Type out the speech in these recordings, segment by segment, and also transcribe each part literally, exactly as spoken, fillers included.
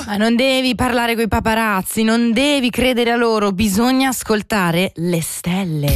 Ma non devi parlare coi paparazzi, non devi credere a loro, bisogna ascoltare le stelle.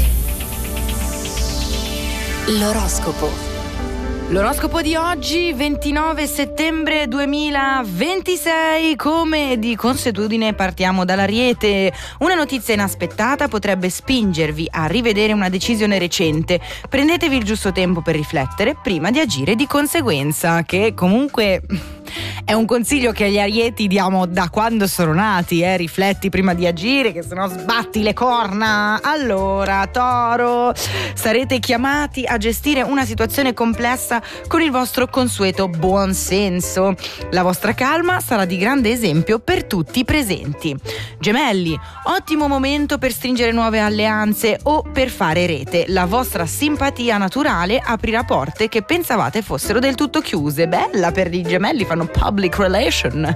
L'oroscopo. L'oroscopo di oggi, ventinove settembre duemilaventisei, come di consuetudine partiamo dall'Ariete. Una notizia inaspettata potrebbe spingervi a rivedere una decisione recente. Prendetevi il giusto tempo per riflettere prima di agire di conseguenza, che comunque è un consiglio che agli Arieti diamo da quando sono nati, eh? Rifletti prima di agire, che sennò sbatti le corna. Allora, Toro, sarete chiamati a gestire una situazione complessa con il vostro consueto buon senso. La vostra calma sarà di grande esempio per tutti i presenti. Gemelli, ottimo momento per stringere nuove alleanze o per fare rete. La vostra simpatia naturale aprirà porte che pensavate fossero del tutto chiuse. Bella per i Gemelli, fanno public relation.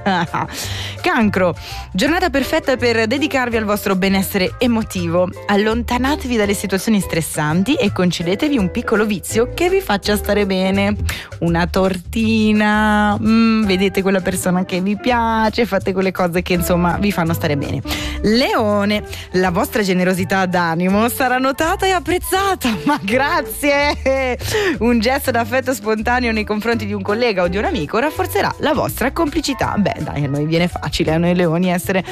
Cancro, giornata perfetta per dedicarvi al vostro benessere emotivo. Allontanatevi dalle situazioni stressanti e concedetevi un piccolo vizio che vi faccia stare bene. Una tortina, mm, vedete quella persona che vi piace, fate quelle cose che insomma vi fanno stare bene. Leone, la vostra generosità d'animo sarà notata e apprezzata, ma grazie! Un gesto d'affetto spontaneo nei confronti di un collega o di un amico rafforzerà la vostra complicità. Beh, dai, a noi viene facile, a noi leoni, essere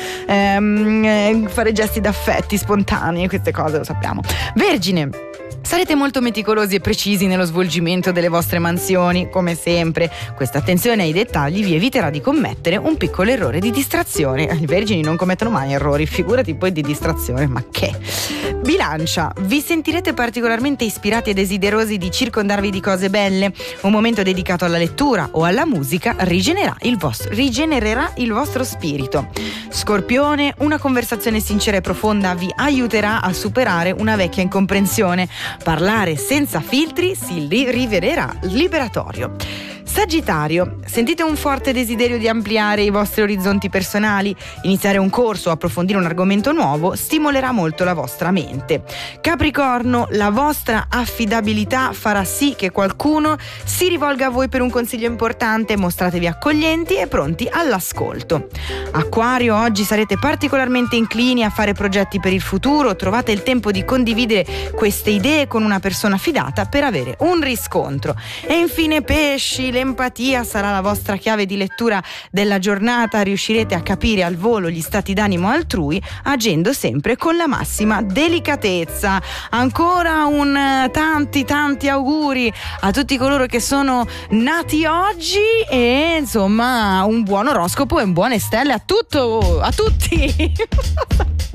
ehm, fare gesti d'affetti spontanei, queste cose lo sappiamo. Vergine, sarete molto meticolosi e precisi nello svolgimento delle vostre mansioni, come sempre. Questa attenzione ai dettagli vi eviterà di commettere un piccolo errore di distrazione. I vergini non commettono mai errori, figurati poi di distrazione, ma che? Bilancia, vi sentirete particolarmente ispirati e desiderosi di circondarvi di cose belle. Un momento dedicato alla lettura o alla musica rigenererà il vostro, rigenererà il vostro spirito. Scorpione, una conversazione sincera e profonda vi aiuterà a superare una vecchia incomprensione. Parlare senza filtri si rivelerà liberatorio. Sagittario, sentite un forte desiderio di ampliare i vostri orizzonti personali. Iniziare un corso o approfondire un argomento nuovo stimolerà molto la vostra mente. Capricorno, la vostra affidabilità farà sì che qualcuno si rivolga a voi per un consiglio importante. Mostratevi accoglienti e pronti all'ascolto. Acquario, oggi sarete particolarmente inclini a fare progetti per il futuro. Trovate il tempo di condividere queste idee con una persona fidata per avere un riscontro. E infine Pesci, l'empatia sarà la vostra chiave di lettura della giornata. Riuscirete a capire al volo gli stati d'animo altrui, agendo sempre con la massima delicatezza. Ancora un uh, tanti tanti auguri a tutti coloro che sono nati oggi e insomma un buon oroscopo e buone stelle a tutto, a tutti.